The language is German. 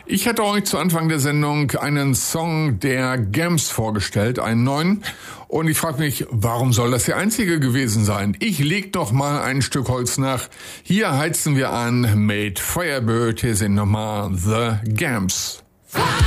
Ich hatte euch zu Anfang der Sendung einen Song der Gams vorgestellt, einen neuen. Und ich frage mich, warum soll das der einzige gewesen sein? Ich leg doch mal ein Stück Holz nach. Hier heizen wir an mit Firebird. Hier sind nochmal The Gams.